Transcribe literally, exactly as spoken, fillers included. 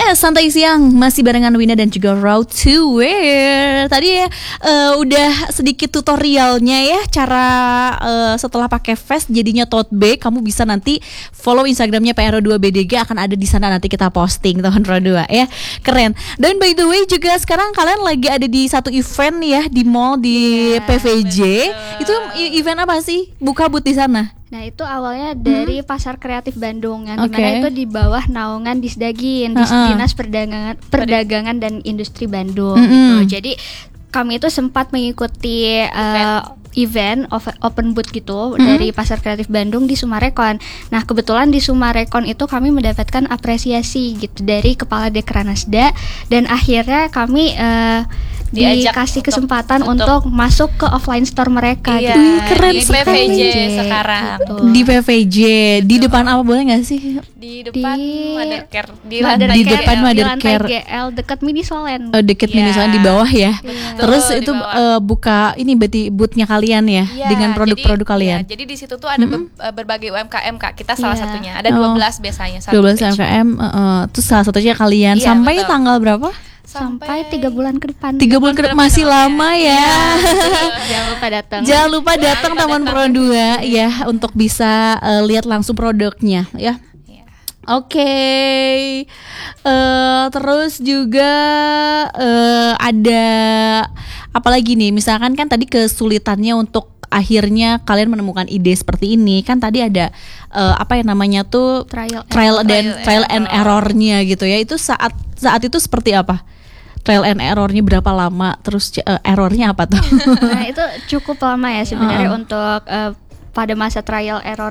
Yes, santai siang masih barengan Wina dan juga Raw to Wear. Tadi ya uh, udah sedikit tutorialnya ya cara uh, setelah pakai vest jadinya tote bag. Kamu bisa nanti follow Instagramnya P R O dua B D G, akan ada di sana nanti kita posting tahun Pro dua ya. Keren. Dan by the way juga sekarang kalian lagi ada di satu event ya di mall di yeah, P V J. Betul. Itu event apa sih? Buka booth di sana. Nah itu awalnya dari hmm. Pasar Kreatif Bandung yang okay. dimana itu di bawah naungan Disdagin, uh-uh. Dinas Perdagangan, Perdagangan dan Industri Bandung. Mm-hmm. Gitu. Jadi kami itu sempat mengikuti uh, event open booth gitu mm-hmm. dari Pasar Kreatif Bandung di Sumarekon. Nah kebetulan di Sumarekon itu kami mendapatkan apresiasi gitu dari Kepala Dekranasda, dan akhirnya kami uh, dikasih untuk, kesempatan untuk, untuk masuk ke offline store mereka. Iya, gitu. Keren di P V J sekarang. Gitu. Di P V J gitu. Di depan apa boleh nggak sih? Di depan di Mothercare, di, Mother di depan Mothercare Mothercare G L dekat Mini Solen. Oh, dekat yeah. Mini Solen di bawah ya. Yeah. Terus Betul, itu uh, buka ini berarti boothnya kalian ya yeah, dengan produk-produk jadi, kalian. Yeah, jadi di situ tuh ada mm-hmm. ber- berbagai U M K M Kak. Kita salah yeah. satunya. Ada dua belas oh. biasanya satu dua belas U M K M uh, uh, terus salah satunya kalian. Yeah, sampai betul. Tanggal berapa? Sampai tiga bulan ke depan. Tiga bulan ke depan masih lama ya. ya. Jangan lupa datang. Jangan lupa datang Taman Pro dua ya untuk bisa uh, lihat langsung produknya ya. ya. Oke, okay. uh, terus juga uh, ada apa lagi nih? Misalkan kan tadi kesulitannya untuk akhirnya kalian menemukan ide seperti ini, kan tadi ada uh, apa yang namanya tuh trial trial error. dan trial, trial and errornya gitu ya. Itu saat saat itu seperti apa? Trial and errornya berapa lama? Terus uh, errornya apa tuh? Nah itu cukup lama ya sebenarnya uh. untuk uh, pada masa trial error